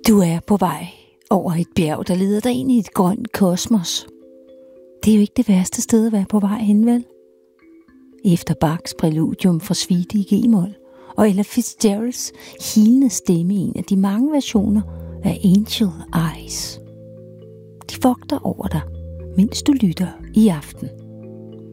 Du er på vej over et bjerg, der leder dig ind i et grønt kosmos. Det er jo ikke det værste sted at være på vej hen, vel? Efter Bachs præludium for suite i G-mol og Ella Fitzgeralds hilende stemme i en af de mange versioner af Angel Eyes. De vogter over dig, mens du lytter i aften.